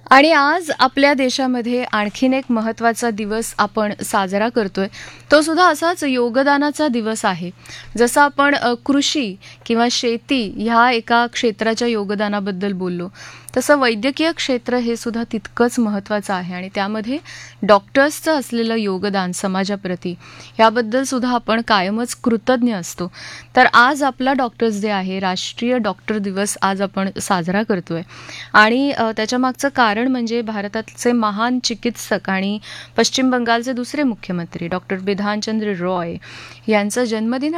आणि आज आपल्या देशामध्ये आणखीन एक महत्त्वाचा दिवस आपण साजरा करतोय. तो सुद्धा असाच योगदानाचा दिवस आहे. जसं आपण कृषी किंवा शेती ह्या एका क्षेत्राच्या योगदानाबद्दल बोललो, तसं वैद्यकीय क्षेत्र हे सुद्धा तितकंच महत्त्वाचं आहे आणि त्यामध्ये डॉक्टर्सचं असलेलं योगदान समाजाप्रती याबद्दल सुद्धा आपण कायमच कृतज्ञ असतो. तर आज आपला डॉक्टर्स डे आहे, राष्ट्रीय डॉक्टर दिवस आज आपण साजरा करतोय आणि त्याच्यामागचं कारण म्हणजे भारताचे महान चिकित्सक आणि पश्चिम बंगालचे दुसरे मुख्यमंत्री डॉक्टर बिधानचंद्र रॉय यांचा जन्मदिन